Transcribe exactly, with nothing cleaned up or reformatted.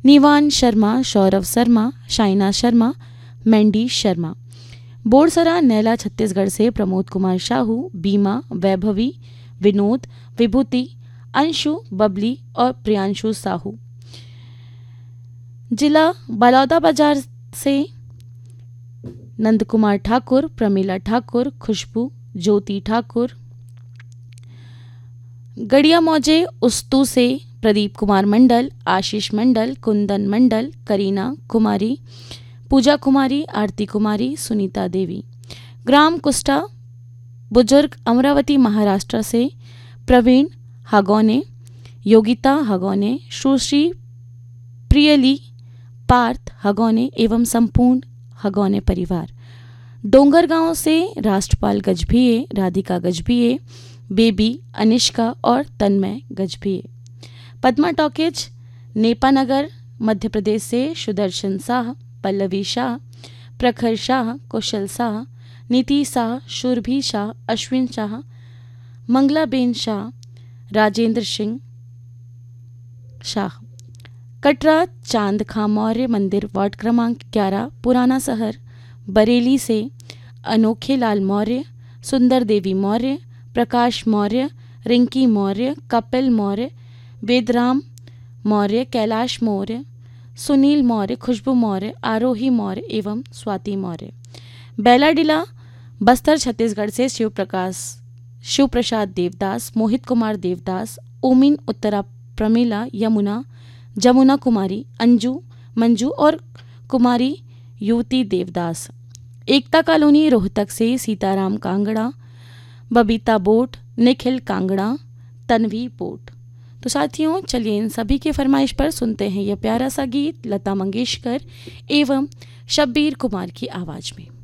नीवान शर्मा, सौरभ शर्मा, शाइना शर्मा, मैंडी शर्मा। बोरसरा नैला छत्तीसगढ़ से प्रमोद कुमार साहू, बीमा, वैभवी, विनोद, विभूति, अंशु, बबली और प्रियांशु साहू। जिला बलौदाबाजार से नंद कुमार ठाकुर, प्रमीला ठाकुर, खुशबू, ज्योति ठाकुर। गड़िया मौजे उस्तू से प्रदीप कुमार मंडल, आशीष मंडल, कुंदन मंडल, करीना कुमारी, पूजा कुमारी, आरती कुमारी, सुनीता देवी। ग्राम कुष्टा बुजुर्ग अमरावती महाराष्ट्र से प्रवीण हगौने, योगिता हगौने, सुश्री प्रियली, पार्थ हगौने एवं संपूर्ण हगौने परिवार। डोंगरगांव से राष्ट्रपाल गजभिये, राधिका गजभिये, बेबी, अनिष्का और तन्मय गजभिये। पद्मा टॉकीज नेपानगर मध्य प्रदेश से सुदर्शन शाह, पल्लवी शाह, प्रखर शाह, कुशल शाह, नीति शाह, शुरभि शाह, अश्विन शाह, मंगलाबेन शाह, राजेंद्र सिंह शाह। कटरा चांद खां मौर्य मंदिर वार्ड क्रमांक ग्यारह, पुराना शहर, बरेली से अनोखे लाल मौर्य, सुंदर देवी मौर्य, प्रकाश मौर्य, रिंकी मौर्य, कपिल मौर्य, वेदराम मौर्य, कैलाश मौर्य, सुनील मौर्य, खुशबू मौर्य, आरोही मौर्य एवं स्वाति मौर्य। बैलाडीला बस्तर छत्तीसगढ़ से शिव प्रकाश शिव प्रसाद देवदास, मोहित कुमार देवदास, ओमिन उत्तरा, प्रमीला, यमुना, जमुना कुमारी, अंजू, मंजू और कुमारी युवती देवदास। एकता कॉलोनी रोहतक से सीताराम कांगड़ा, बबीता बोट, निखिल कांगड़ा, तन्वी बोट। तो साथियों, चलिए इन सभी के फरमाइश पर सुनते हैं यह प्यारा सा गीत लता मंगेशकर एवं शब्बीर कुमार की आवाज़ में।